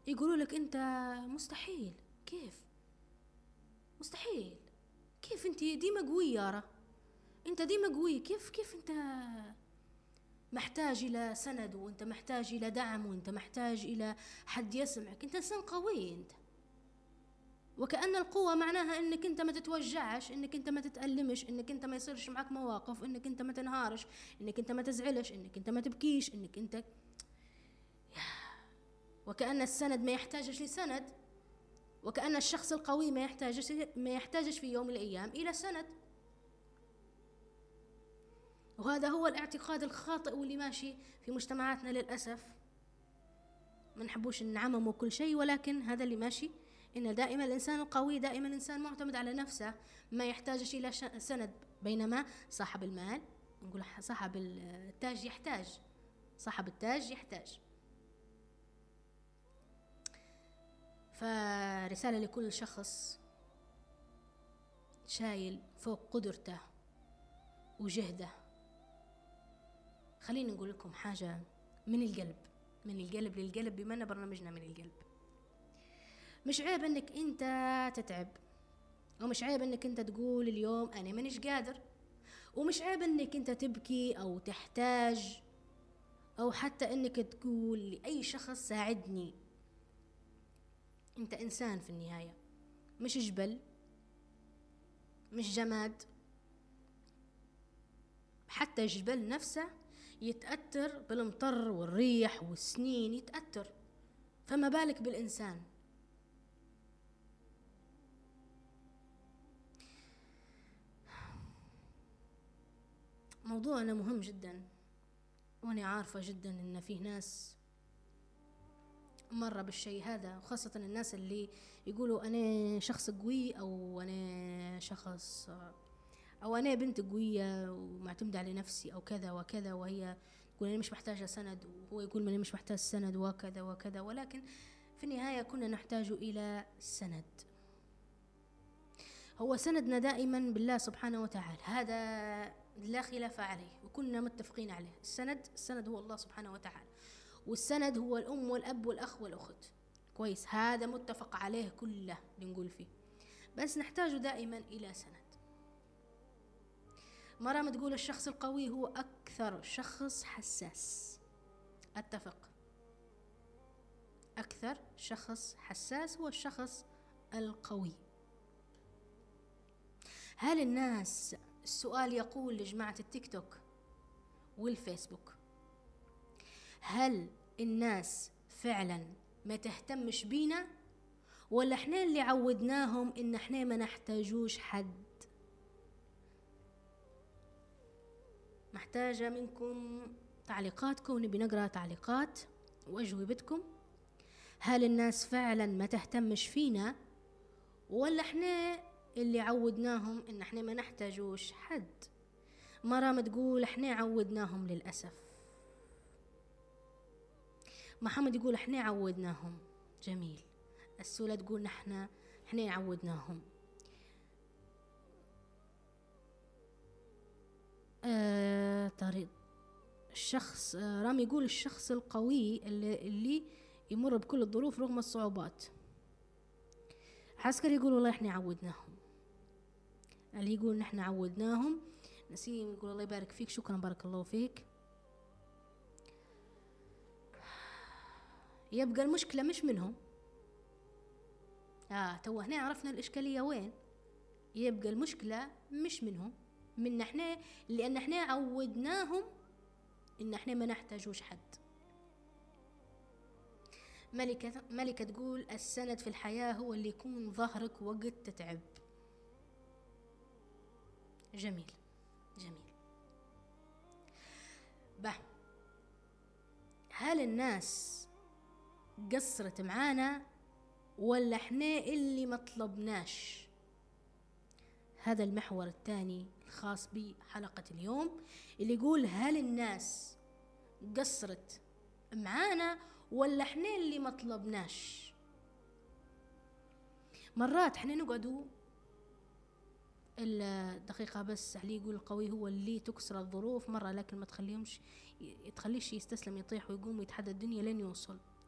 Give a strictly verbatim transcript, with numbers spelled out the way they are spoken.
يقولوا لك أنت مستحيل. كيف مستحيل؟ كيف أنت ديما قوي يارا، أنت ديما قوي، كيف كيف أنت محتاج إلى سند، وأنت محتاج إلى دعم، وأنت محتاج إلى حد يسمعك، أنت إنسان قوي أنت. وكأن القوة معناها إنك أنت ما تتوجعش، إنك أنت ما تتألمش، إنك أنت ما يصيرش معك مواقف، إنك أنت ما تنهارش، إنك أنت ما تزعلش، إنك أنت ما تبكيش، إنك أنت. وكأن السند ما يحتاجش لسند، وكأن الشخص القوي ما يحتاجش ما يحتاجش في يوم من الأيام إلى سند. وهذا هو الاعتقاد الخاطئ واللي ماشي في مجتمعاتنا للأسف. ما نحبوش نعمموا كل شيء، ولكن هذا اللي ماشي، إن دائما الإنسان القوي دائما إنسان معتمد على نفسه، ما يحتاجش إلى سند. بينما صاحب المال، نقول صاحب التاج يحتاج، صاحب التاج يحتاج. فرسالة لكل شخص شايل فوق قدرته وجهده، خليني نقول لكم حاجة من القلب، من القلب للقلب، بما أن برنامجنا من القلب. مش عيب انك انت تتعب، ومش عيب انك انت تقول اليوم انا مانيش قادر، ومش عيب انك انت تبكي او تحتاج، او حتى انك تقول لأي شخص ساعدني. انت انسان في النهاية، مش جبل، مش جماد. حتى الجبل نفسه يتأثر بالمطر والريح والسنين، يتأثر، فما بالك بالإنسان. موضوعنا مهم جدا، وأنا عارفة جدا إن فيه ناس مرة بالشيء هذا، وخاصة الناس اللي يقولوا أنا شخص قوي، أو أنا شخص، أو أنا بنت قوية ومعتمدة على نفسي أو كذا وكذا، وهي تقول أنا مش محتاجة سند، وهو يقول أنا مش محتاج سند وكذا وكذا. ولكن في النهاية كنا نحتاج إلى سند. هو سندنا دائما بالله سبحانه وتعالى، هذا لا خلاف عليه وكنا متفقين عليه. السند السند هو الله سبحانه وتعالى، والسند هو الأم والأب والأخ والأخت. كويس، هذا متفق عليه كله اللي نقول فيه، بس نحتاج دائما إلى سند. مرام تقول الشخص القوي هو أكثر شخص حساس. أتفق، أكثر شخص حساس هو الشخص القوي. هل الناس، السؤال يقول لجماعة التيك توك والفيسبوك، هل الناس فعلا ما تهتمش بينا، ولا احنا اللي عودناهم ان احنا ما نحتاجوش حد؟ محتاجة منكم تعليقاتكم، نبي نقرأ تعليقات وأجوبتكم. هل الناس فعلا ما تهتمش فينا، ولا احنا اللي عودناهم ان احنا ما نحتاجوش حد؟ مرام تقول احنا عودناهم للأسف. محمد يقول احنا عودناهم. جميل. السولة تقول نحن احنا عودناهم. آه طريق الشخص آه رامي يقول الشخص القوي اللي, اللي يمر بكل الظروف رغم الصعوبات. عسكري يقول والله احنا عودناهم. اللي يقول نحن عودناهم. نسيم يقول الله يبارك فيك، شكرا بارك الله فيك. يبقى المشكلة مش منهم. آه تو هنا عرفنا الإشكالية وين. يبقى المشكلة مش منهم، من احنا، لأن احنا عودناهم إن احنا ما نحتاجوش حد. ملكة ملكة تقول السند في الحياة هو اللي يكون ظهرك وقت تتعب. جميل جميل. به، هل الناس قصرت معانا، ولا احنا اللي ما طلبناش؟ هذا المحور الثاني الخاص بحلقة اليوم، اللي يقول هل الناس قصرت معانا، ولا احنا اللي ما طلبناش؟ مرات احنا نقعدوا الدقيقة بس علي يقول القوي هو اللي تكسر الظروف مرة، لكن ما تخليهمش تخليش يستسلم، يطيح ويقوم ويتحدى الدنيا لين يوصل.